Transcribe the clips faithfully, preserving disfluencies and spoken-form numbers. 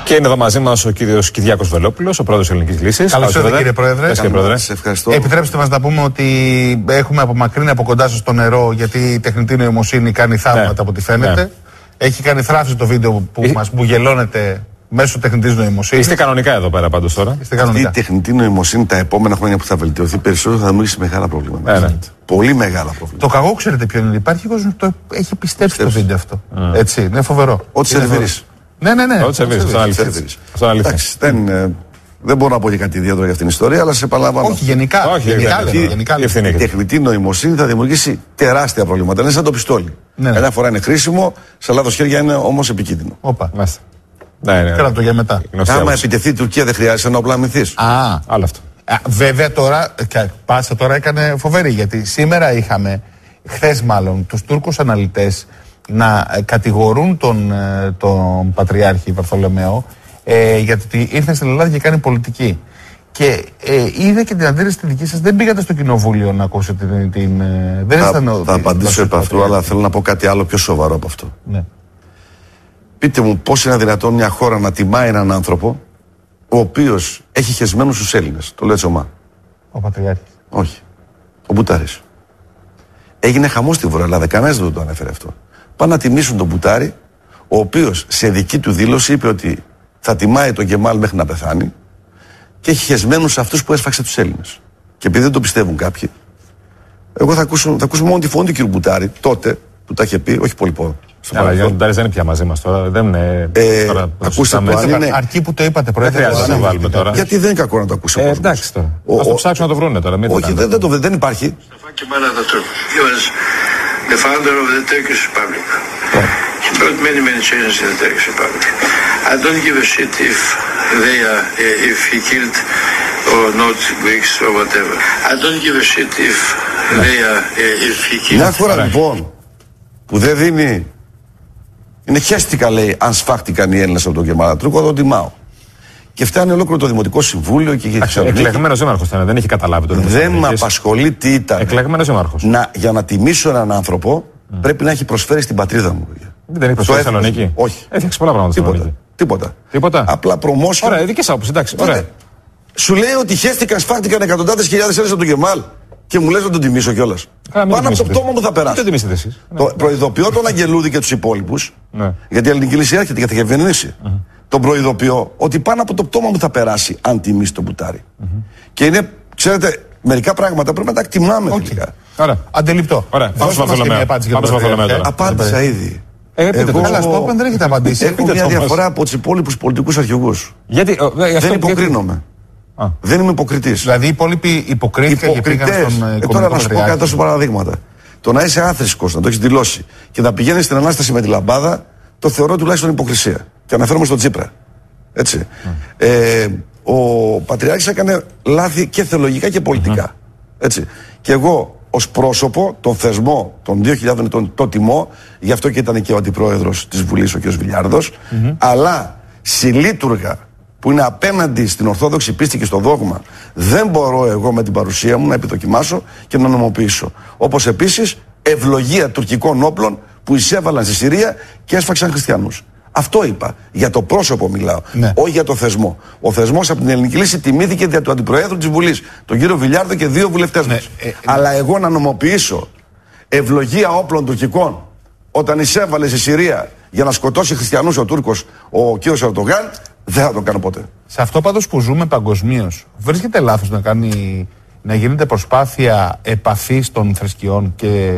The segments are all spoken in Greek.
Και είναι εδώ μαζί μας ο κύριος Κυριάκος Βελόπουλος, ο πρόεδρος της Ελληνικής Λύσης. Καλώς ήρθατε, κύριε Πρόεδρε. Σας ευχαριστώ. Επιτρέψτε μας να πούμε ότι έχουμε απομακρύνει από κοντά σας το νερό, γιατί η τεχνητή νοημοσύνη κάνει θαύματα, ναι, από ό,τι φαίνεται. Ναι. Έχει κάνει θράψη το βίντεο που Εί... μας μπουγελώνεται μέσω τεχνητής νοημοσύνης. Είστε κανονικά εδώ πέρα πάντως τώρα. Είστε κανονικά. Αυτή η τεχνητή νοημοσύνη τα επόμενα χρόνια που θα βελτιωθεί περισσότερο θα δημιουργήσει μεγάλα προβλήματα. Ναι, ναι. Πολύ μεγάλα προβλήματα. Το κακό, ξέρετε ποιο είναι? Υπάρχει κόσμο που το έχει πιστέψει το βίντεο αυτό. Mm. Έτσι, είναι φοβερό. Ό,τι σερβίρεις. Ναι, ναι, ναι. Ό,τι σερβίρεις. Αυτό είναι αλήθεια. Δεν, δεν μπορώ να πω και κάτι ιδιαίτερο για αυτήν την ιστορία, αλλά σε επαναλαμβάνω. Όχι, γενικά. Όχι, γενικά, γενικά, γενικά η τεχνητή νοημοσύνη θα δημιουργήσει τεράστια προβλήματα. Είναι σαν το πιστόλι. Ναι, ναι. Ένα φορά είναι χρήσιμο, σε λάθος χέρια είναι όμως επικίνδυνο. Όπα. Ναι, ναι. Κράτα το για μετά. Άμα επιτεθεί η Τουρκία, δεν χρειάζεται να οπλαμηθείς. Α, άλλο αυτό. Α, βέβαια τώρα, Πάσα τώρα έκανε φοβερή, γιατί σήμερα είχαμε, χθες μάλλον, τους Τούρκους αναλυτές να κατηγορούν τον, τον Πατριάρχη Βαρθολομαίο ε, γιατί ήρθε στην Ελλάδα και κάνει πολιτική. Και ε, είδα και την αντίρρηση τη δική σας. Δεν πήγατε στο κοινοβούλιο να ακούσετε την. την ε, δεν θα ήταν, θα απαντήσω επ' αυτού, αλλά θέλω να πω κάτι άλλο πιο σοβαρό από αυτό. Ναι. Πείτε μου, πώς είναι δυνατόν μια χώρα να τιμάει έναν άνθρωπο ο οποίος έχει χεσμένους τους Έλληνες? Το λέω έτσι ομά. Ο Πατριάρχης. Όχι. Ο Μπουτάρης. Έγινε χαμός στη Βόρεια Ελλάδα. Κανένας δεν το ανέφερε αυτό. Πάνε να τιμήσουν τον Μπουτάρη, ο οποίος σε δική του δήλωση είπε ότι θα τιμάει τον Κεμάλ μέχρι να πεθάνει και έχει χεσμένους αυτούς που έσφαξε τους Έλληνες. Και επειδή δεν το πιστεύουν κάποιοι, εγώ θα ακούσω, θα ακούσω μόνο τη φωνή του κ. Μπουτάρη, τότε που τα είχε πει, όχι πολύ πόδο. Αλλά ο Μπουτάρης δεν είναι πια μαζί μας τώρα. Δεν είναι. Ε, τώρα ακούστε το, αν είναι... Αρκεί που το είπατε, Πρόεδρε. Δεν χρειάζεται να βάλουμε τώρα. Γιατί δεν είναι κακό να το ακούσω. Ε, εντάξει τώρα. Ας το ψάξουν να το βρούνε τώρα. Όχι, δεν, δεν, το, δεν υπάρχει. The founder of the Turkish Republic. Oh. He brought many, many changes in the Turkish Republic. I don't give a shit if they are, uh, if he killed or not Greeks or whatever. I don't give a shit if they are, uh, if he killed. Μια χώρα λοιπόν που δεν δίνει, είναι χέστηκα λέει αν σφάχτηκαν οι Έλληνες από τον Κεμάλ Ατατούρκο, τον τιμάω. Και φτάνει ολόκληρο το Δημοτικό Συμβούλιο και η Θεσσαλονίκη. Εκλεγμένος δήμαρχος ήταν, δεν έχει καταλάβει το Δεν με απασχολεί τι ήταν. Εκλεγμένος δήμαρχος. Να, για να τιμήσω έναν άνθρωπο mm. πρέπει να έχει προσφέρει στην πατρίδα μου. Δεν έχει προσφέρει στη Θεσσαλονίκη. Όχι. Έφτιαξε πολλά πράγματα στη Θεσσαλονίκη. Τίποτα. Τίποτα. Απλά promotion. Ωραία, δική άποψη, εντάξει. Ωραία. Σου λέει ότι χέστηκαν, σφάχτηκαν εκατοντάδες χιλιάδες Έλληνες από τον Κεμάλ και μου λες να τον τιμήσω κιόλας. Πάνω από το πτώμα μου θα περάσει. Δεν τιμήσετε εσείς. Προειδοποιώ τον Αγγελούδη και τους υπόλοιπους, γιατί η Ελληνική Λύση έρχεται και θα κυβερνήσει. Τον προειδοποιώ ότι πάνω από το πτώμα μου θα περάσει αν τιμήσει τον Μπουτάρη. Mm-hmm. Και είναι, ξέρετε, μερικά πράγματα πρέπει να τα εκτιμάμε τελικά. Ωραία. Αντιληπτό. Ωραία. Πάμε στο Βαρθολομαίο. Απάντησα ήδη. Εγώ καλά, στο Open δεν έχετε απαντήσει. Έχω μια διαφορά από τους υπόλοιπους πολιτικούς αρχηγούς. Γιατί, δεν υποκρίνομαι. Α. Δεν είμαι υποκριτής. Δηλαδή οι υπόλοιποι υποκρίθηκαν και πήγαν στον ε, τώρα να σου πω κάτι τόσο παραδείγματα. Το να είσαι άθρησκος, να το έχεις δηλώσει και να πηγαίνεις στην Ανάσταση με τη λαμπάδα, το θεωρώ τουλάχιστον υποκρισία. Και αναφέρομαι στον Τσίπρα. Έτσι. Mm. Ε, ο Πατριάρχης έκανε λάθη και θεολογικά και πολιτικά. Mm. Έτσι. Και εγώ ως πρόσωπο, τον θεσμό των δύο χιλιάδων ετών, το τιμώ, γι' αυτό και ήταν και ο αντιπρόεδρος της Βουλής, ο κ. Βιλιάρδος, mm-hmm. αλλά συλλήτουργα που είναι απέναντι στην Ορθόδοξη πίστη και στο δόγμα, δεν μπορώ εγώ με την παρουσία μου να επιδοκιμάσω και να νομοποιήσω. Όπως επίσης ευλογία τουρκικών όπλων που εισέβαλαν στη Συρία και έσφαξαν χριστιανούς. Αυτό είπα. Για το πρόσωπο μιλάω. Ναι. Όχι για το θεσμό. Ο θεσμός από την Ελληνική Λύση τιμήθηκε δια του αντιπροέδρου της Βουλής, τον κύριο Βιλιάρδο και δύο βουλευτές ναι. μας. Ε, ε, Αλλά εγώ να νομοποιήσω ευλογία όπλων τουρκικών όταν εισέβαλε στη Συρία για να σκοτώσει χριστιανούς ο Τούρκος ο κύριος Ερντογάν, δεν θα το κάνω ποτέ. Σε αυτό πάντως που ζούμε παγκοσμίως, βρίσκεται λάθος να, κάνει, να γίνεται προσπάθεια επαφής των θρησκειών και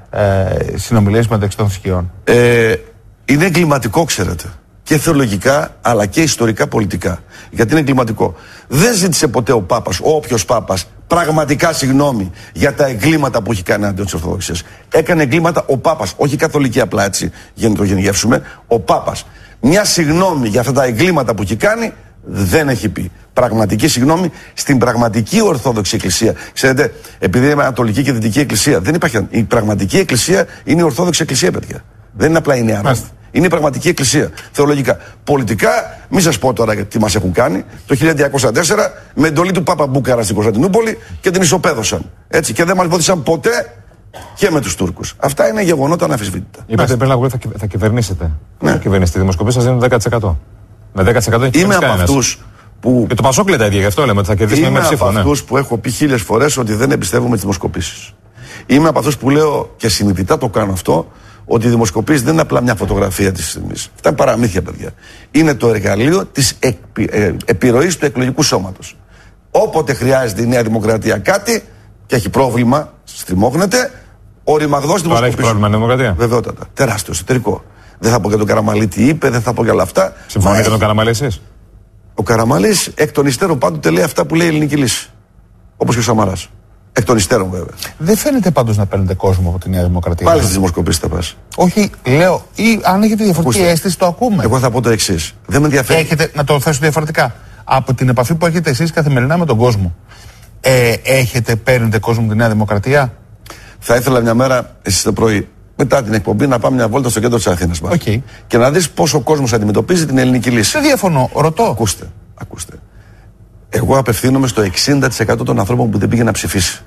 ε, συνομιλίες μεταξύ των θρησκειών? Ε, είναι εγκληματικό, ξέρετε. Και θεολογικά, αλλά και ιστορικά πολιτικά. Γιατί είναι εγκληματικό. Δεν ζήτησε ποτέ ο Πάπας, όποιος Πάπας, πραγματικά συγγνώμη για τα εγκλήματα που έχει κάνει αντίον της Ορθοδοξίας. Έκανε εγκλήματα ο Πάπας, όχι η Καθολική απλά έτσι, για να το γενικεύσουμε. Ο Πάπας. Μια συγγνώμη για αυτά τα εγκλήματα που έχει κάνει δεν έχει πει. Πραγματική συγγνώμη στην πραγματική Ορθόδοξη Εκκλησία. Ξέρετε, επειδή είναι Ανατολική και Δυτική Εκκλησία, δεν υπάρχει. Η πραγματική Εκκλησία είναι η Ορθόδοξη Εκκλησία, παιδιά. Δεν είναι απλά η νέα. Είναι η πραγματική Εκκλησία. Θεολογικά. Πολιτικά, μην σας πω τώρα τι μας έχουν κάνει. Το χίλια εννιακόσια τέσσερα με εντολή του Πάπα Μπούκαρα στην Κωνσταντινούπολη και την ισοπαίδωσαν. Έτσι. Και δεν μας βοήθησαν ποτέ και με τους Τούρκους. Αυτά είναι γεγονότα αναμφισβήτητα. Είπατε πριν να θα, θα κυβερνήσετε. Ναι. Θα κυβερνήσετε. Η δημοσκοπή σας δίνουν δέκα τοις εκατό. Με δέκα τοις εκατό έχει Είμαι από αυτούς που. Και το Πασόκ λέει τα ίδια, γι' αυτό λέμε ότι θα κερδίσουμε με ψήφο. Είμαι από αυτούς που έχω πει χίλιες φορές ότι δεν εμπιστεύομαι τις δημοσκοπήσεις. Είμαι από αυτούς που λέω και συνειδητά το κάνω αυτό, ότι οι δημοσκοπήσεις δεν είναι απλά μια φωτογραφία της στιγμής. Αυτά είναι παραμύθια, παιδιά. Είναι το εργαλείο της επι, ε, επιρροής του εκλογικού σώματος. Όποτε χρειάζεται η Νέα Δημοκρατία κάτι και έχει πρόβλημα, στριμώχνεται, ο ρημαγδός δημοσκοπήσεων. Άρα έχει πρόβλημα η Δημοκρατία. Βεβαιότατα. Τεράστιο εσωτερικό. Δεν θα πω για τον Καραμαλή τι είπε, δεν θα πω για όλα αυτά. Συμφωνείτε με τον Καραμαλή εσείς? Ο Καραμαλής εκ των υστέρων πάντοτε λέει αυτά που λέει η ελληνική λύση. Όπως και ο Σαμαράς. Εκ των υστέρων, βέβαια. Δεν φαίνεται πάντως να παίρνετε κόσμο από τη Νέα Δημοκρατία. Πάλι στις δημοσκοπήσεις θα πας. Όχι, λέω, ή αν έχετε διαφορετική Ακούστε. αίσθηση, το ακούμε. Εγώ θα πω το εξής. Δεν με ενδιαφέρει. Έχετε, να το θέσω διαφορετικά. Από την επαφή που έχετε εσείς καθημερινά με τον κόσμο, ε, έχετε, παίρνετε κόσμο από τη Νέα Δημοκρατία? Θα ήθελα μια μέρα, εσείς το πρωί, μετά την εκπομπή, να πάμε μια βόλτα στο κέντρο της Αθήνας. Okay. Και να δεις πόσο ο κόσμος αντιμετωπίζει την ελληνική λύση. Δεν διαφωνώ, ρωτώ. Ακούστε, ακούστε. Εγώ απευθύνομαι στο εξήντα τοις εκατό των ανθρώπων που δεν πήγε να ψηφίσει.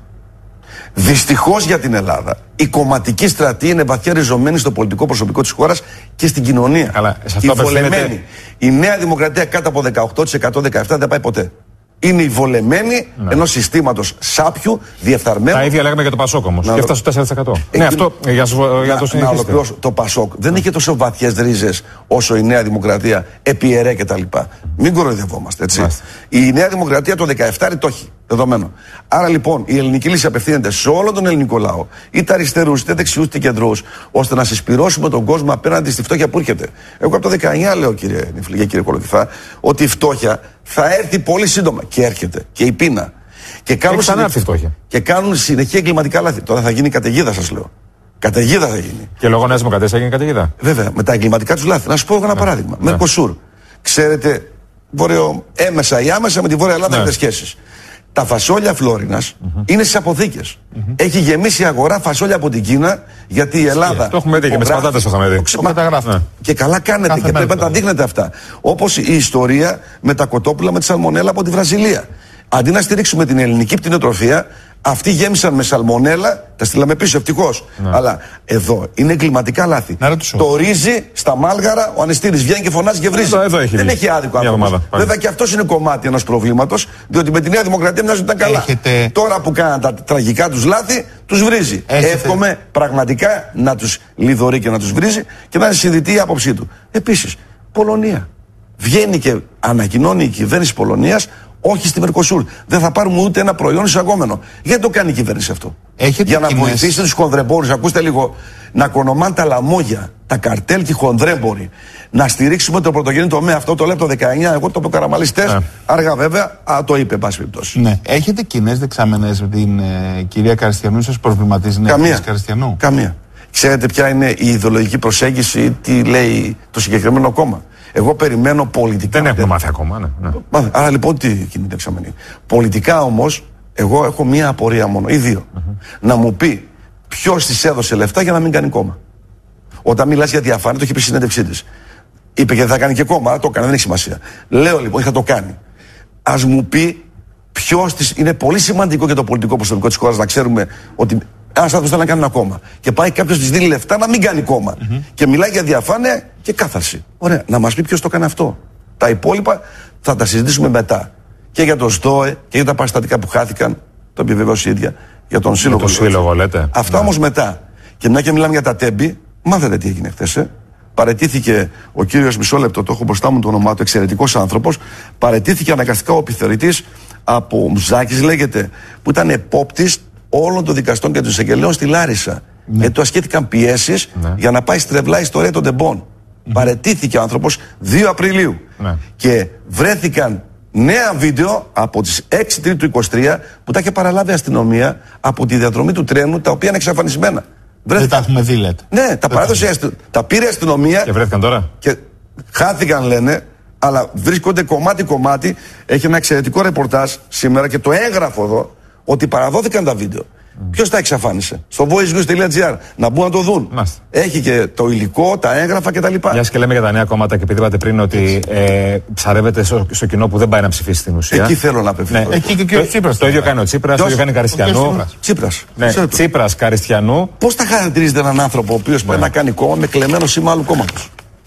Δυστυχώς για την Ελλάδα, η κομματική στρατή είναι βαθιά ριζωμένη στο πολιτικό προσωπικό της χώρας και στην κοινωνία. Καλά, σε αυτό η βολεμένη. απευθύνεται... Η Νέα Δημοκρατία κάτω από δεκαοκτώ τοις εκατό, δεκαεπτά τοις εκατό δεν πάει ποτέ. Είναι η βολεμένη ναι. ενός συστήματος σάπιου, διεφθαρμένου. Τα ίδια λέγαμε για το Πασόκ όμως. Και έφτασε στο τέσσερα τοις εκατό. Εκεί... Ναι, αυτό για, σου, για να, το συνεχίσετε. Το Πασόκ δεν είχε τόσο βαθιές ρίζες όσο η Νέα Δημοκρατία, επί ΕΡΕ κτλ. Μην κοροϊδευόμαστε, έτσι. Μάλιστα. Η Νέα Δημοκρατία το δεκαεπτά το έχει. Δεδομένο. Άρα λοιπόν η ελληνική λύση απευθύνεται σε όλο τον ελληνικό λαό, είτε αριστερούς, είτε δεξιούς, είτε κεντρούς, ώστε να συσπυρώσουμε τον κόσμο απέναντι στη φτώχεια που έρχεται. Εγώ από το δεκαεννιά λέω, κύριε Νιφλιγέ, κύριε Κολοκυθά, ότι η φτώχεια θα έρθει πολύ σύντομα. Και έρχεται. Και η πείνα. Και κάνουν, συνε... και κάνουν συνεχή εγκληματικά λάθη. Τώρα θα γίνει καταιγίδα, σας λέω. Καταιγίδα θα γίνει. Και λόγω Νέας Δημοκρατίας θα γίνει καταιγίδα. Βέβαια, με τα εγκληματικά τους λάθη. Να σου πω ένα ναι. παράδειγμα. Ναι. Μερκοσούρ. Ξέρετε, βόρειο, έμεσα ή άμεσα με τη Βόρεια Ελλάδα έχετε ναι. σχέσεις. Τα φασόλια Φλόρινας mm-hmm. είναι στις αποθήκες. Mm-hmm. Έχει γεμίσει η αγορά φασόλια από την Κίνα, γιατί η Ελλάδα. Το έχουμε δει και με τις πατάτες το είχαμε δει. Το καταγράφει. Και καλά κάνετε Κάθε και πρέπει να τα δείχνετε αυτά. Όπως η ιστορία με τα κοτόπουλα με τη σαλμονέλα από τη Βραζιλία. Αντί να στηρίξουμε την ελληνική πτηνοτροφία, αυτοί γέμισαν με σαλμονέλα, τα στείλαμε πίσω ευτυχώς. Ναι. Αλλά εδώ είναι εγκληματικά λάθη. Το ρύζι στα Μάλγαρα, ο Ανεστήρης βγαίνει και φωνάζει και βρίζει. Εδώ, εδώ έχει Δεν έχει άδικο άνθρωπος. Βέβαια και αυτός είναι κομμάτι ενός προβλήματος, διότι με τη Νέα Δημοκρατία μοιάζει ότι ήταν καλά. Έχετε... Τώρα που κάναν τα τραγικά τους λάθη, τους βρίζει. Έχετε... Εύχομαι πραγματικά να τους λιδωρεί και να τους βρίζει και να είναι συνδυτή η άποψή του. Επίσης, Πολωνία. Βγαίνει και ανακοινώνει η κυβέρνηση Πολωνίας. Όχι στη Μερκοσούρ. Δεν θα πάρουμε ούτε ένα προϊόν εισαγόμενο. Γιατί το κάνει η κυβέρνηση αυτό? Έχετε Για να κοινές... βοηθήσει τους χονδρεμπόρους. Ακούστε λίγο. Να κονομάν τα λαμόγια, τα καρτέλ και οι χονδρέμποροι. Να στηρίξουμε το πρωτογενή τομέα. Αυτό το λέει το δεκαεννιά. Εγώ το είπε ο Καραμαλής χτες. Ναι. Άργα βέβαια. Α, το είπε, εν πάση περιπτώσει. Ναι. Έχετε κοινές δεξάμενες με την ε, κυρία Καριστιανού? Σας προβληματίζει να έχετε Καριστιανού? Καμία. Ξέρετε ποια είναι η ιδεολογική προσέγγιση, τι λέει το συγκεκριμένο κόμμα? Εγώ περιμένω πολιτικά. Δεν έχουμε μάθει ακόμα, ναι. ναι. Άρα λοιπόν τι κινείται εξαμενή. Πολιτικά όμως, εγώ έχω μία απορία μόνο, ή δύο. Mm-hmm. Να μου πει ποιος της έδωσε λεφτά για να μην κάνει κόμμα. Όταν μιλάς για διαφάνεια, το έχει πει στη συνέντευξή της. Είπε και δεν θα κάνει και κόμμα, το έκανε, δεν έχει σημασία. Λέω λοιπόν, θα το κάνει. Ας μου πει ποιος της. Είναι πολύ σημαντικό για το πολιτικό προσωπικό της χώρας να ξέρουμε ότι. Ένα άνθρωπο θέλει να κάνει ένα κόμμα. Και πάει κάποιο τη δίνει λεφτά να μην κάνει κόμμα. Mm-hmm. Και μιλάει για διαφάνεια και κάθαρση. Ωραία, να μας πει ποιος το κάνει αυτό. Τα υπόλοιπα θα τα συζητήσουμε μετά. Και για το ΣΔΟΕ και για τα παραστατικά που χάθηκαν. Το επιβεβαίωσε η ίδια. Για τον σύλλογο. Το σύλλογο, λέτε. Αυτά ναι. όμως μετά. Και μια και μιλάμε για τα τέμπη, μάθατε τι έγινε χθες. Ε? Παρετήθηκε ο κύριος, μισό λεπτό, το έχω μπροστά μου το όνομά του, εξαιρετικός άνθρωπος. Παρετήθηκε αναγκαστικά ο επιθεωρητής από Μουζάκης, λέγεται, που ήταν επόπτης όλων των δικαστών και των εισαγγελέων στη Λάρισα. Ναι. Γιατί του ασκήθηκαν πιέσεις ναι. για να πάει στρεβλά ιστορία των τεμπών. Mm-hmm. Παρετήθηκε ο άνθρωπος δύο Απριλίου. Ναι. Και βρέθηκαν νέα βίντεο από τις έξι Τρίτου είκοσι τρία που τα είχε παραλάβει η αστυνομία από τη διαδρομή του τρένου, τα οποία είναι εξαφανισμένα. Δεν τα έχουμε δει, λέτε. Ναι, τα παράδοσε αστυ... τα πήρε η αστυνομία. Και βρέθηκαν τώρα. Και χάθηκαν, λένε, αλλά βρίσκονται κομμάτι-κομμάτι. Έχει ένα εξαιρετικό ρεπορτάζ σήμερα και το έγγραφο εδώ. Ότι παραδόθηκαν τα βίντεο. Mm. Ποιος τα εξαφάνισε? Στο voicenews.gr. Να μπουν να το δουν. Μάστε. Έχει και το υλικό, τα έγγραφα κτλ. Μια και λέμε για τα νέα κόμματα και επειδή είπατε πριν ότι ε, ψαρεύεται στο, στο κοινό που δεν πάει να ψηφίσει στην ουσία. Εκεί θέλω να απευθυνθώ. Ναι. Εκεί και ο Τσίπρας. Το, το ίδιο κάνει ο Τσίπρας, το ίδιο κάνει Καριστιανού. Τσίπρας. Ναι. Τσίπρας, Καριστιανού. Πώς θα χαρακτηρίζετε έναν άνθρωπο ο οποίος ναι. πάει να κάνει κόμμα με κλεμμένο σήμα άλλου κόμματος?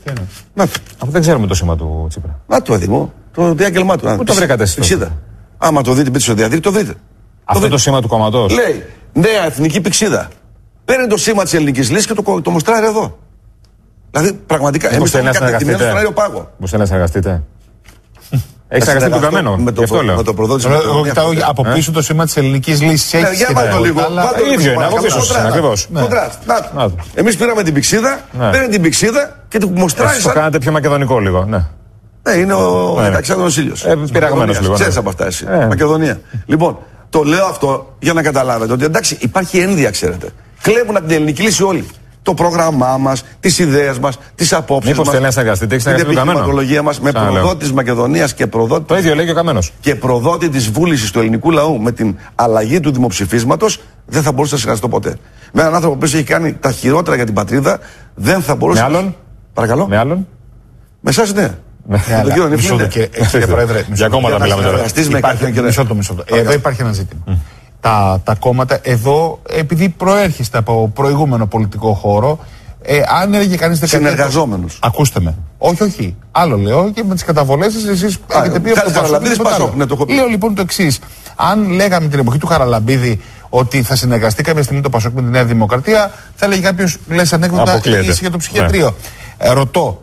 Να, αφού δεν ξέρουμε το σήμα του Τσίπρα. να το Δήμο, το διάγγελμά του. Πού το βρήκατε εσείς? Πηξίδα. Άμα το δείτε, μπείτε στο διαδίκτυο, το δείτε. Αυτό το σήμα του κόμματος. Λέει νέα εθνική πηξίδα. Παίρνει το σήμα της ελληνικής λύσης και το, το μοστράρει εδώ. Δηλαδή πραγματικά. Εμείς θέλει να συνεργαστείτε. στον αέριο πάγο. Μου θέλει να συνεργαστείτε. Έχει συνεργαστεί τον Καμένο. Με το, με το προδότη. Εγώ κοιτάω από πίσω το σήμα της ελληνικής λύσης. Ναι, για βάλτε το λίγο. ίδιο είναι, από πίσω ακριβώς. Εμείς πήραμε την πηξίδα, παίρνει την πηξίδα και του μοστράρει. Το κάνατε πιο μακεδονικό λίγο. Ναι, είναι ο Αλεξάνδρος Ήλιος. Πειραγμένος λίγο. Ξέρεις από αυτά εσύ. Μακεδονία. Λοιπόν, το λέω αυτό για να καταλάβετε ότι εντάξει υπάρχει ένδια, ξέρετε. Κλέβουν από την ελληνική λύση όλοι. Το πρόγραμμά μας, τις ιδέες μας, τις απόψεις μας. Μήπως θέλει να συνεργαστείτε, έχει την συνεργαστεί τον Καμένο. επιχειρηματολογία μας με προδότη της Μακεδονίας και προδότη. Το ίδιο λέει και ο Καμένος. Και προδότη της βούλησης του ελληνικού λαού με την αλλαγή του δημοψηφίσματος, δεν θα μπορούσε να συνεργαστώ ποτέ. Με έναν άνθρωπο που έχει κάνει τα χειρότερα για την πατρίδα, δεν θα μπορούσε. Με άλλον. Παρακαλώ. Με άλλον. Με εσάς ναι. Με τον κύριο Νιφλίντε. Κύριε Πρόεδρε, για κόμματα μιλάμε τώρα. Μισό το, μισό το. Εδώ υπάρχει ένα ζήτημα. Τα, τα κόμματα εδώ, επειδή προέρχεστε από προηγούμενο πολιτικό χώρο, ε, αν έλεγε κανείς δεκαετία. Συνεργαζόμενους. Ακούστε με. Όχι, όχι. Άλλο λέω και με τις καταβολές σας εσείς έχετε πει ότι Χαραλαμπίδης Πασόκ. Ναι, λέω λοιπόν το εξής. Αν λέγαμε την εποχή του Χαραλαμπίδη ότι θα συνεργαστεί κάποια στιγμή το Πασόκ με τη Νέα Δημοκρατία, θα έλεγε κάποιος, λες ανέκδοτα, είσαι για το ψυχιατρίο. Ναι. Ε, ρωτώ.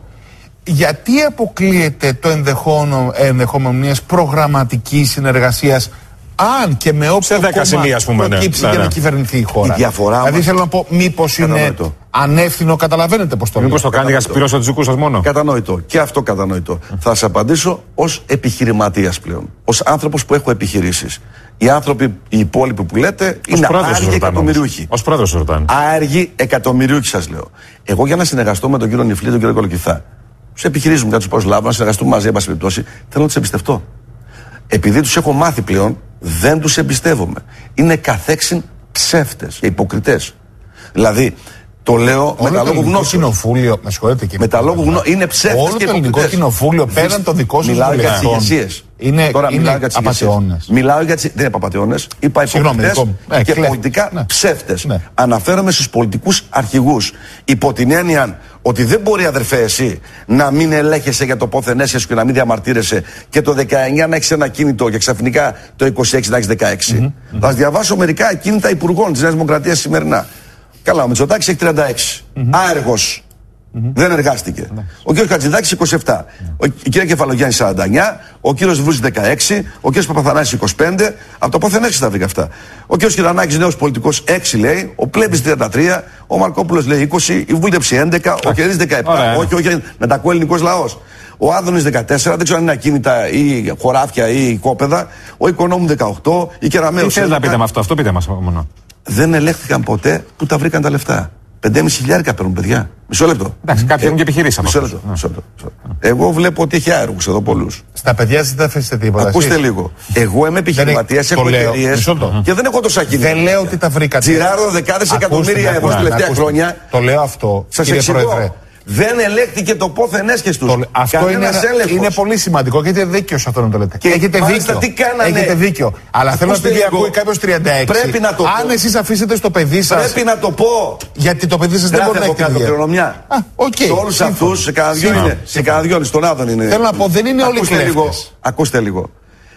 Γιατί αποκλείεται το ενδεχόμενο, ενδεχόμενο μιας προγραμματικής συνεργασίας, αν και με όποιο κόμμα προκύψει για να κυβερνηθεί η χώρα? Η διαφορά δηλαδή μας... θέλω να πω, μήπως είναι ανεύθυνο, καταλαβαίνετε πώς το λέω. Μήπως το κάνει για να συμπληρώσετε τους δικούς σας μόνο. Κατανοητό. Και αυτό κατανοητό. Mm. Θα σας απαντήσω ως επιχειρηματίας πλέον. Ως άνθρωπος που έχω επιχειρήσεις. Οι άνθρωποι, οι υπόλοιποι που λέτε, ως είναι άεργοι εκατομμυριούχοι. Ως πρόεδρος ρωτάνε. Άεργοι εκατομμυριούχοι σας λέω. Εγώ για να συνεργαστώ με τον κύριο Νιφλή, τον κύριο Κολοκυθά, τους επιχειρήσεις μου, κάτι τους προσλάβω, να συνεργαστούμε μαζί, εν πάση περιπτώσει, θέλω να τους εμπιστευτώ. Επειδή τους έχω μάθει πλέον, δεν τους εμπιστεύομαι. Είναι καθέξιν ψεύτες και υποκριτές. Δηλαδή, το λέω με τα λόγου γνώση. Κοινοβούλιο, με συγχωρείτε και με τα λόγου γνώση. Είναι ψεύτες και υποκριτές. Όλο το ελληνικό κοινοβούλιο, πέραν το δικό σας μιλάω για τις ηγεσίες. Είναι, Τώρα είναι μιλάω για τις απατεώνες. Μιλάω για τις. Δεν είναι απατεώνες. Είπα υποκριτές ε, και κλαί. πολιτικά ναι. ψεύτες. Ναι. Αναφέρομαι στους πολιτικούς αρχηγούς. Υπό την έννοια ότι δεν μπορεί, αδερφέ, εσύ να μην ελέγχεσαι για το πόθεν έσχεσαι και να μην διαμαρτύρεσαι και το δεκαεννιά να έχεις ένα κίνητο και ξαφνικά το είκοσι έξι να έχεις δεκαέξι. Mm-hmm. Θα σας διαβάσω μερικά κίνητα υπουργών της Νέας Δημοκρατίας σημερινά. Καλά, ο Μητσοτάκης έχει τριάντα έξι. Mm-hmm. Άεργος. Mm-hmm. Δεν εργάστηκε. Mm-hmm. Ο κύριος Χατζηδάκης είκοσι επτά. Mm-hmm. Ο, η κυρία Κεφαλογιάννη σαράντα εννιά. Ο κύριος Βούζης δεκαέξι. Ο κύριος Παπαθανάσης είκοσι πέντε. Από το πόθεν έξι τα βρήκα αυτά. Ο κύριος Κυρανάκης νέος πολιτικός έξι λέει. Ο Πλέμπης τριάντα τρία. Ο Μαρκόπουλος λέει είκοσι. Η Βούλτεψη έντεκα. Ο Κερής δεκαεπτά. Ωραία. Όχι, όχι, να τα ακούει ελληνικός λαός. Ο Άδωνης δεκατέσσερα, δεν ξέρω αν είναι ακίνητα ή χωράφια ή κόπεδα. Ο Οικονόμου δεκαοκτώ. Η Κεραμέως. Τι θέλετε να πείτε με αυτό, αυτό πείτε μας μόνο. Δεν ελέγχθηκαν ποτέ που τα βρήκαν τα λεφτά. πεντέμισι χιλιάρικα παίρνουν, παιδιά. Μισό λεπτό. Εντάξει, κάποιοι έχουν και επιχειρήσει. Μισό λεπτό. Μισό λεπτό. Εγώ βλέπω ότι έχει άεργους εδώ πολλούς. Στα παιδιά σας δεν αφήσετε τίποτα. Ακούστε λίγο. Εγώ είμαι επιχειρηματίας, έχω εταιρείες και δεν έχω τόσα κίνητρα. Δεν λέω ότι τα βρήκατε. Τσιράρω δεκάδες εκατομμύρια ευρώ τα τελευταία χρόνια. Το λέω αυτό. Σας εξηγώ. Δεν ελέγχθηκε το πόθεν έσχες τους. Το, αυτό είναι, είναι πολύ σημαντικό και έχετε δίκιο σε αυτό να το λέτε. Και έχετε δίκιο. Τι κάνανε. Έχετε δίκιο. Αλλά θέλω να πει ότι ακούει κάποιος τριάντα έξι. Πρέπει να το αν πω. εσείς αφήσετε στο παιδί σας. Πρέπει να το πω. Γιατί το παιδί σας δεν μπορεί να έχει κάτω κληρονομιά. Σε όλους αυτούς, σε κανένα δυο είναι. Σε κανένα δυο είναι. Στον Άδων είναι. Θέλω να πω, δεν είναι όλοι κλέφτες. Ακούστε λίγο.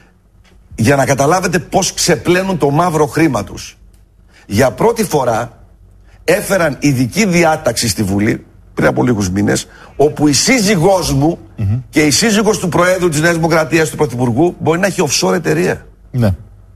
Για να καταλάβετε πώς ξεπλένουν το μαύρο χρήμα τους. Για πρώτη φορά έφεραν ειδική διάταξη στη Βουλή. Πριν από λίγους μήνες, όπου η σύζυγός μου mm-hmm. και η σύζυγος του Προέδρου της Νέας Δημοκρατίας, του Πρωθυπουργού, μπορεί να έχει offshore εταιρεία. Ναι.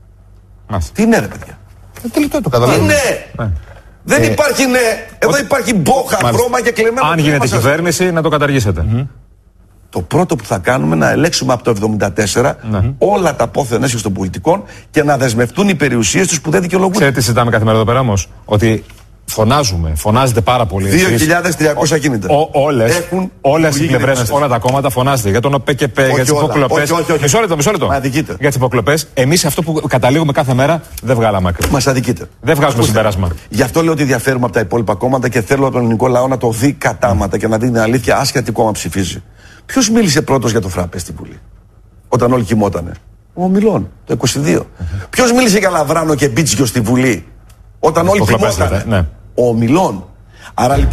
Τι είναι, ρε παιδιά. Ε, τελικά το καταλαβαίνω. Τι είναι. Ναι. Δεν ε, υπάρχει ναι. Εδώ ό, υπάρχει μπόχα, βρώμα και κλεμμένο. Αν γίνεται κυβέρνηση, να το καταργήσετε. Mm-hmm. Το πρώτο που θα κάνουμε είναι να ελέγξουμε από το εβδομήντα τέσσερα mm-hmm. όλα τα πόθεν έσχεσης των πολιτικών και να δεσμευτούν οι περιουσίες τους που δεν δικαιολογούνται. Ξέρετε τι συζητάμε κάθε μέρα εδώ πέρα όμως? Ότι φωνάζουμε, φωνάζετε πάρα πολύ. δύο χιλιάδες τριακόσια κίνητα. Όλες, όλες οι πλευρές, όλα τα κόμματα φωνάζετε για τον ΟΠΕΚΕΠΕ, για τις υποκλοπές. Μισό λεπτό, μισό λεπτό. Για τις υποκλοπές, εμείς αυτό που καταλήγουμε κάθε μέρα δεν βγάλαμε άκρη. Μας αδικείτε. Δεν βγάζουμε συμπέρασμα. Γι' αυτό λέω ότι διαφέρουμε από τα υπόλοιπα κόμματα και θέλω τον ελληνικό λαό να το δει κατάματα και να δει την αλήθεια, άσχετα τι κόμμα ψηφίζει. Ποιος μίλησε πρώτος για το φράπε στην Βουλή, όταν όλοι κοιμότανε? Ο Μιλών, το είκοσι δύο. Ποιος μίλησε για Λαβράνο και Μπίτσιο στη Βουλή, όταν όλοι κοιμότανε? Ο Μιλών. Άρα λοιπόν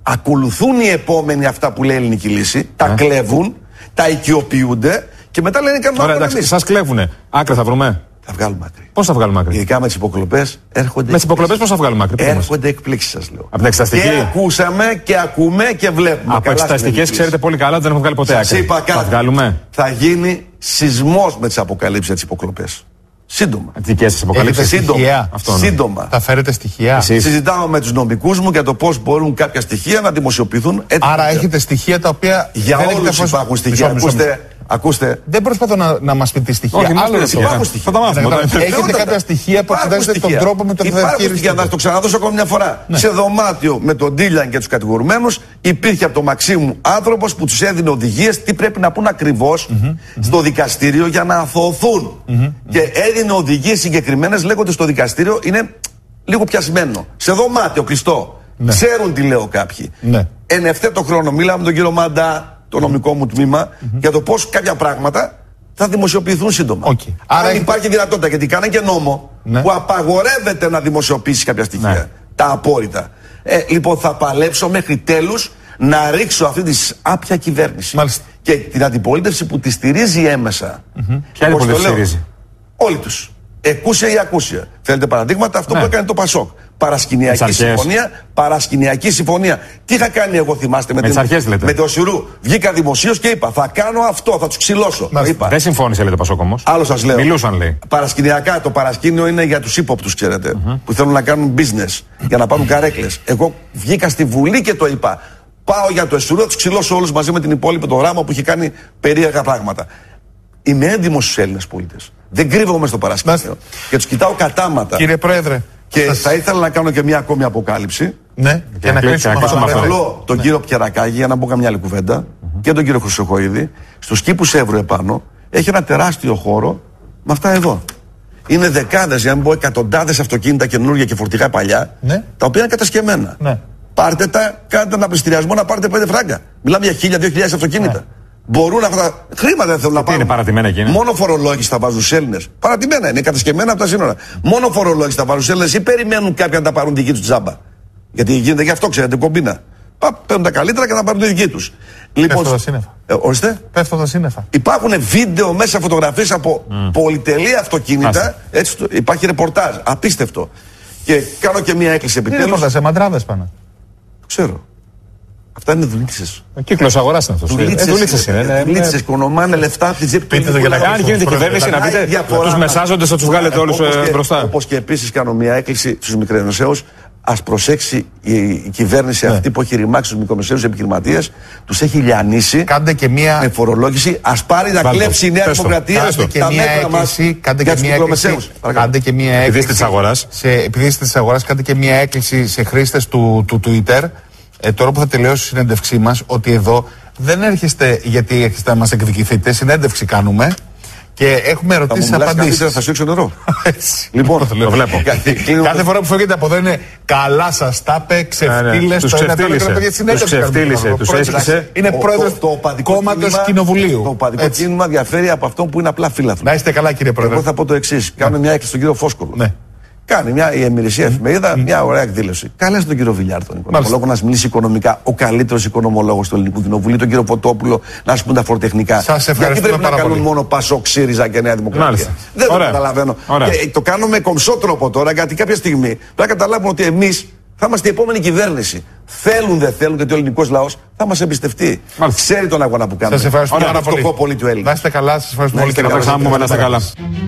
ακολουθούν οι επόμενοι αυτά που λέει η ελληνική λύση, τα ε. κλέβουν, τα οικειοποιούνται και μετά λένε κάνουμε Ωραία, εντάξει, σας κλέβουνε. Άκρη θα βρούμε. Θα βγάλουμε άκρη. Πώς θα βγάλουμε άκρη? Ειδικά με τις υποκλοπές έρχονται. Με τις υποκλοπές πώς θα βγάλουμε άκρη? Έρχονται εκπλήξεις, σας λέω. Από την εξεταστική. Και ακούσαμε και ακούμε και βλέπουμε. Από εξεταστικές ξέρετε πολύ καλά ότι δεν έχουν βγάλει ποτέ άκρη. Είπα κάτι. Θα βγάλουμε. Θα γίνει σεισμός με τις αποκαλύψεις για τις υποκλοπές. Σύντομα. Δικές σας αποκαλύψεις. Σύντομα. Αυτό, Σύντομα. Θα φέρετε στοιχεία. Εσείς. Συζητάω με τους νομικούς μου για το πώς μπορούν κάποια στοιχεία να δημοσιοποιηθούν. Έτσι. Άρα έχετε στοιχεία τα οποία. Για δεν όλους έχετε υπάρχουν φως... στοιχεία. Μισό, μισό, Ακούστε, ακούστε. Δεν προσπαθώ να, να μας πείτε στοιχεία. Όχι, Άλλο δεν υπάρχουν στοιχεία. Θα τα μάθουμε. Έχετε κάποια στοιχεία που εξετάζετε τον τρόπο με τον οποίο θα Υπάρχουν στοιχεία. Να το ξαναδώσω ακόμη μια φορά. Ναι. Σε δωμάτιο με τον Ντίλιαν και τους κατηγορουμένους υπήρχε από το Μαξίμου άνθρωπος που τους έδινε οδηγίες τι πρέπει να πούν ακριβώς mm-hmm, στο δικαστήριο για να αθωωθούν. Mm-hmm, και έδινε οδηγίες συγκεκριμένες λέγοντας στο δικαστήριο είναι λίγο πιασμένο. Σε δωμάτιο κλειστό. Ναι. Ξέρουν τι λέω κάποιοι. Ναι. Εν ευθέτω χρόνο μίλαμε με τον κύριο Μαντά, το νομικό μου τμήμα, mm-hmm, για το πώς κάποια πράγματα θα δημοσιοποιηθούν σύντομα. Okay. Άρα Άρα υπάρχει έχετε... δυνατότητα, γιατί κάνανε και νόμο, ναι, που απαγορεύεται να δημοσιοποιήσει κάποια στοιχεία. Ναι. Τα απόρριτα. Ε, λοιπόν, θα παλέψω μέχρι τέλους να ρίξω αυτή τη άπια κυβέρνηση. Μάλιστα. Και την αντιπολίτευση που τη στηρίζει έμεσα. Mm-hmm. Ποια αντιπολίτευση στηρίζει? Όλοι τους. Εκούσια ή ακούσια. Θέλετε παραδείγματα? Αυτό, ναι, που έκανε το Πασόκ. Παρασκηνιακή συμφωνία. Παρασκηνιακή συμφωνία. Τι είχα κάνει εγώ, θυμάστε, με, με, την, αρχές, με το Σιουρού? Βγήκα δημοσίως και είπα: θα κάνω αυτό, θα τους ξυλώσω. Είπα. Δεν συμφώνησε, λέει το Πασόκ όμως. Άλλο σας λέω. Μιλούσαν, λέει. Παρασκηνιακά. Το παρασκήνιο είναι για τους ύποπτους, ξέρετε. Mm-hmm. Που θέλουν να κάνουν business για να πάρουν καρέκλες. Εγώ βγήκα στη Βουλή και το είπα: πάω για το Εσουρού, θα τους ξυλώσω όλους μαζί με την υπόλοιπη το γράμμα που είχε κάνει περίεργα πράγματα. Είμαι έντιμος στους Έλληνες πολίτες. Δεν κρύβομαι στο παρασκήνιο. Και τους κοιτάω κατάματα. Κύριε Πρόεδρε. Και σας... θα ήθελα να κάνω και μια ακόμη αποκάλυψη. Ναι, και να κλείσουμε αυτό. Παρακαλώ τον ναι. κύριο Πιερακάκη, για να μπω καμιά άλλη κουβέντα, mm-hmm, και τον κύριο Χρυσοχοΐδη, στους κήπους Εύρου επάνω, έχει ένα τεράστιο χώρο με αυτά εδώ. Είναι δεκάδες, για να μην πω εκατοντάδες αυτοκίνητα καινούργια και φορτηγά παλιά, ναι, τα οποία είναι κατασκευμένα. Ναι. Πάρτε τα, κάντε ένα πληστηριασμό να πάρετε πέντε φράγκα. Μιλάμε για χίλια, δύο χιλιάδες αυτοκίνητα. Ναι. Μπορούν αυτά. Χρήματα δεν θέλουν να πάρουν. Είναι παρατημένα εκείνα. Μόνο φορολόγηση θα βάζουν στους Έλληνες. Παρατημένα είναι, κατασκευμένα από τα σύνορα. Μόνο φορολόγηση θα βάζουν στους Έλληνες ή περιμένουν κάποιοι να τα πάρουν δική τους τζάμπα? Γιατί γίνεται γι' αυτό, ξέρετε, κομπίνα. Πα, παίρνουν τα καλύτερα και να πάρουν τη δική τους. Λοιπόν, πέφτω τα σύννεφα. Ε, ορίστε. Πέφτω τα σύννεφα. Υπάρχουν βίντεο μέσα, φωτογραφίες από mm. πολυτελή αυτοκίνητα. Έτσι, υπάρχει ρεπορτάζ. Απίστευτο. Και κάνω και μία έκκληση επιτέλους. Είναι ρεπορτάζ, σε μαντράδες πάνε. Ξέρω. Αυτά είναι δουλίτσες. Ο κύκλος αγοράς είναι αυτός. Δουλίτσες είναι. Δουλίτσες, οικονομάνε λεφτά από τη τσέπη. Πείτε το για να κάνει, γίνεται κυβέρνηση να πείτε τους μεσάζοντες θα τους βγάλετε όλους μπροστά. Όπως και επίσης κάνω μια έκκληση στους μικρομεσαίους. Ας προσέξει η, η κυβέρνηση, ναι, αυτή που έχει ρημάξει τους μικρομεσαίους επιχειρηματίες, τους έχει λιανίσει. Κάντε και μια με φορολόγηση. Ας πάρει να Βάλτε. κλέψει η Νέα Δημοκρατία τα μέτρα μας για τους μικρομεσαίους. Κάντε και μια έκκληση. Επειδή της αγοράς. Επειδή είστε της αγοράς, κάντε και μια έκκληση σε χρήστες του, του Twitter. Ε, τώρα που θα τελειώσει η συνέντευξή μας, ότι εδώ δεν έρχεστε γιατί έρχεστε να μας εκδικηθείτε. Συνέντευξη κάνουμε. Και έχουμε ερωτήσεις απαντήσεις. Θα σου έξω νερό. Λοιπόν, το το βλέπω. Κάθε φορά που φεύγετε από εδώ είναι καλά σας τα είπε, ξεφτύλες. Τους ξεφτύλισε, τους έσχισε. Είναι πρόεδρος του κόμματος Κοινοβουλίου. Το οπαδικό κίνημα διαφέρει από αυτό που είναι απλά φύλαθρο. Να είστε καλά, κύριε Πρόεδρε. Εγώ θα πω το εξής. Κάνω μια έκκληση στον κύριο Φόσκολο. Κάνει μια η Εμμυρισία εφημερίδα, mm. μια ωραία εκδήλωση. Καλέστε τον κύριο Βιλιάρ, τον οικονομολόγο, να μιλήσει οικονομικά. Ο καλύτερος οικονομολόγος του Ελληνικού Κοινοβουλίου, τον κύριο Φωτόπουλο, να σου πούν τα φοροτεχνικά. Σας ευχαριστούμε. Γιατί πρέπει πάρα να πολύ. κάνουν μόνο Πασόκ, ΣΥΡΙΖΑ και Νέα Δημοκρατία? Μάλιστα. Δεν ωραία. το καταλαβαίνω. Και το κάνω με κομψό τρόπο τώρα, γιατί κάποια στιγμή πρέπει να καταλάβουμε ότι εμείς θα είμαστε η επόμενη κυβέρνηση. Θέλουν, δεν θέλουν, γιατί ο ελληνικός λαός θα μας εμπιστευτεί. Μάλιστα. Ξέρει τον αγώνα που κάνουμε. Σας ευχαριστούμε πάρα πολύ. Το του Έλληνα. Να είστε καλά, σας ευχαριστούμε πολύ. Να είστε καλά.